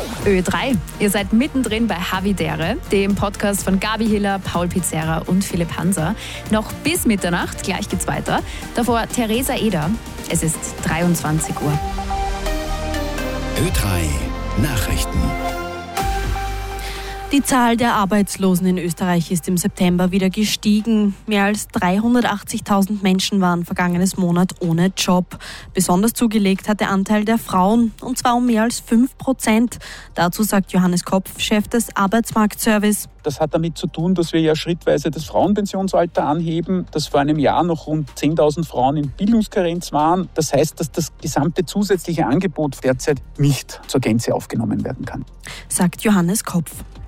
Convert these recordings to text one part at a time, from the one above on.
Ö3, ihr seid mittendrin bei Havidere, dem Podcast von Gabi Hiller, Paul Pizzerra und Philipp Hanser. Noch bis Mitternacht, gleich geht's weiter. Davor Theresa Eder. Es ist 23 Uhr. Ö3 Nachrichten. Die Zahl der Arbeitslosen in Österreich ist im September wieder gestiegen. Mehr als 380.000 Menschen waren vergangenes Monat ohne Job. Besonders zugelegt hat der Anteil der Frauen, und zwar um mehr als 5%. Dazu sagt Johannes Kopf, Chef des Arbeitsmarktservice. Das hat damit zu tun, dass wir ja schrittweise das Frauenpensionsalter anheben, dass vor einem Jahr noch rund 10.000 Frauen in Bildungskarenz waren. Das heißt, dass das gesamte zusätzliche Angebot derzeit nicht zur Gänze aufgenommen werden kann, sagt Johannes Kopf.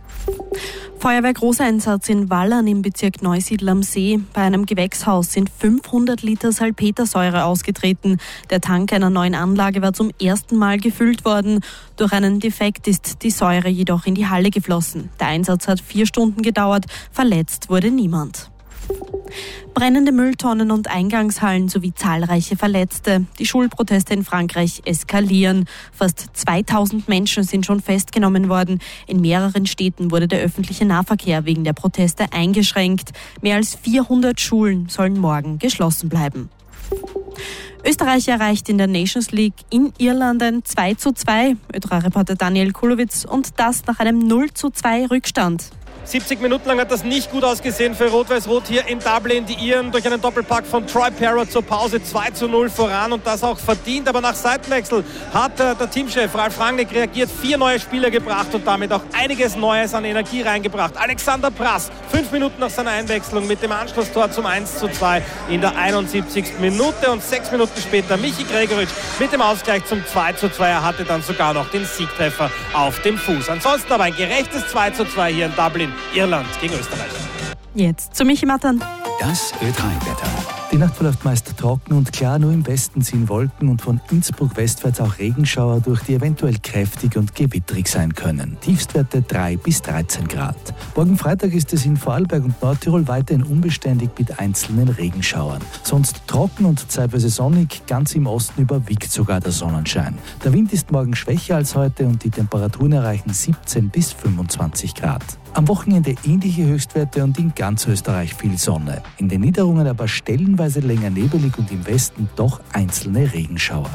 Feuerwehr-Großeinsatz in Wallern im Bezirk Neusiedl am See. Bei einem Gewächshaus sind 500 Liter Salpetersäure ausgetreten. Der Tank einer neuen Anlage war zum ersten Mal gefüllt worden. Durch einen Defekt ist die Säure jedoch in die Halle geflossen. Der Einsatz hat 4 Stunden gedauert. Verletzt wurde niemand. Brennende Mülltonnen und Eingangshallen sowie zahlreiche Verletzte. Die Schulproteste in Frankreich eskalieren. Fast 2000 Menschen sind schon festgenommen worden. In mehreren Städten wurde der öffentliche Nahverkehr wegen der Proteste eingeschränkt. Mehr als 400 Schulen sollen morgen geschlossen bleiben. Österreich erreicht in der Nations League in Irland ein 2:2. Ö3-Reporter Daniel Kulowitz, und das nach einem 0:2 Rückstand. 70 Minuten lang hat das nicht gut ausgesehen für Rot-Weiß-Rot hier in Dublin. Die Iren durch einen Doppelpack von Troy Parrott zur Pause 2:0 voran, und das auch verdient. Aber nach Seitenwechsel hat der Teamchef Ralf Rangnick reagiert, 4 neue Spieler gebracht und damit auch einiges Neues an Energie reingebracht. Alexander Prass, 5 Minuten nach seiner Einwechslung mit dem Anschlusstor zum 1:2 in der 71. Minute, und 6 Minuten später Michi Gregoritsch mit dem Ausgleich zum 2:2. Er hatte dann sogar noch den Siegtreffer auf dem Fuß. Ansonsten aber ein gerechtes 2:2 hier in Dublin. Irland gegen Österreich. Jetzt zu Michi Mattern. Das Ö3-Wetter. Die Nacht verläuft meist trocken und klar, nur im Westen ziehen Wolken und von Innsbruck westwärts auch Regenschauer durch, die eventuell kräftig und gewitterig sein können. Tiefstwerte 3 bis 13 Grad. Morgen Freitag ist es in Vorarlberg und Nordtirol weiterhin unbeständig mit einzelnen Regenschauern. Sonst trocken und zeitweise sonnig, ganz im Osten überwiegt sogar der Sonnenschein. Der Wind ist morgen schwächer als heute und die Temperaturen erreichen 17 bis 25 Grad. Am Wochenende ähnliche Höchstwerte und in ganz Österreich viel Sonne. In den Niederungen aber stellenweise länger nebelig und im Westen doch einzelne Regenschauer.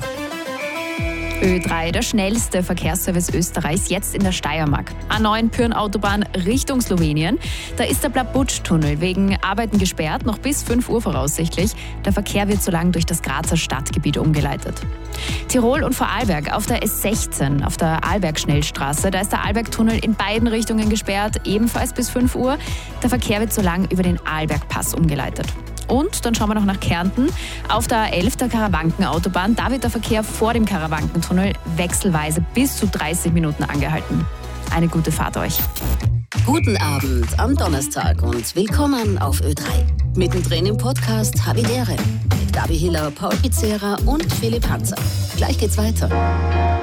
Ö3, der schnellste Verkehrsservice Österreichs, jetzt in der Steiermark. A9 Pyhrn-Autobahn Richtung Slowenien. Da ist der Blabutsch-Tunnel wegen Arbeiten gesperrt, noch bis 5 Uhr voraussichtlich. Der Verkehr wird so lang durch das Grazer Stadtgebiet umgeleitet. Tirol und Vorarlberg auf der S16, auf der Arlberg-Schnellstraße. Da ist der Arlberg-Tunnel in beiden Richtungen gesperrt, ebenfalls bis 5 Uhr. Der Verkehr wird so lang über den Arlberg-Pass umgeleitet. Und dann schauen wir noch nach Kärnten. Auf der 11. Karawanken-Autobahn, da wird der Verkehr vor dem Karawankentunnel wechselweise bis zu 30 Minuten angehalten. Eine gute Fahrt euch. Guten Abend am Donnerstag und willkommen auf Ö3. Mittendrin im Podcast Havidere mit Gabi Hiller, Paul Pizzerra und Philipp Hanser. Gleich geht's weiter.